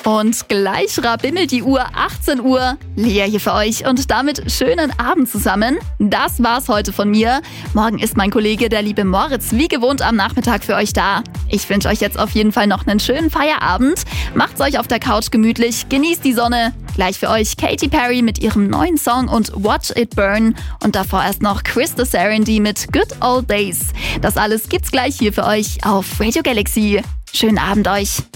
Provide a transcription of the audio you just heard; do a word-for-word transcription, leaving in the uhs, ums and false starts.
Und gleich rabimmelt die Uhr achtzehn Uhr. Lea hier für euch und damit schönen Abend zusammen. Das war's heute von mir. Morgen ist mein Kollege, der liebe Moritz, wie gewohnt am Nachmittag für euch da. Ich wünsche euch jetzt auf jeden Fall noch einen schönen Feierabend. Macht's euch auf der Couch gemütlich, genießt die Sonne. Gleich für euch Katy Perry mit ihrem neuen Song und Watch It Burn. Und davor erst noch Krista Serendy mit Good Old Days. Das alles gibt's gleich hier für euch auf Radio Galaxy. Schönen Abend euch.